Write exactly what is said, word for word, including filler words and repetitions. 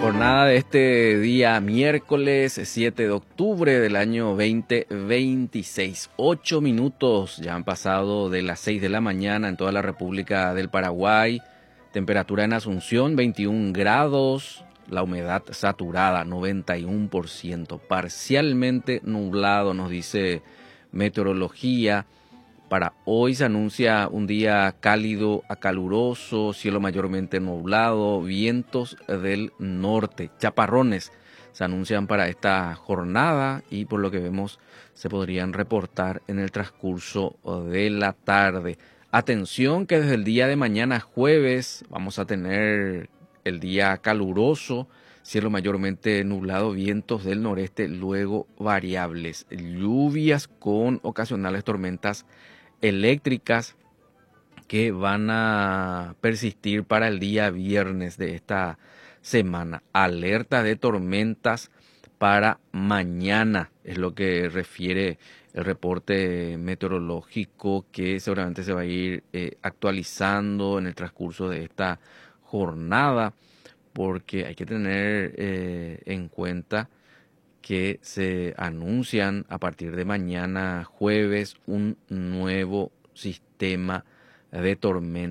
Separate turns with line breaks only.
Jornada de este día miércoles siete de octubre del año veinte veintiséis. Ocho minutos ya han pasado de las seis de la mañana en toda la República del Paraguay. Temperatura en Asunción veintiún grados. La humedad saturada noventa y uno por ciento. Parcialmente nublado, nos dice meteorología. Para hoy se anuncia un día cálido a caluroso, cielo mayormente nublado, vientos del norte, chaparrones se anuncian para esta jornada y por lo que vemos se podrían reportar en el transcurso de la tarde. Atención que desde el día de mañana jueves vamos a tener el día caluroso, cielo mayormente nublado, vientos del noreste, luego variables, lluvias con ocasionales tormentas eléctricas que van a persistir para el día viernes de esta semana. Alerta de tormentas para mañana, es lo que refiere el reporte meteorológico que seguramente se va a ir eh, actualizando en el transcurso de esta jornada, porque hay que tener eh, en cuenta que se anuncian a partir de mañana jueves un nuevo sistema de tormenta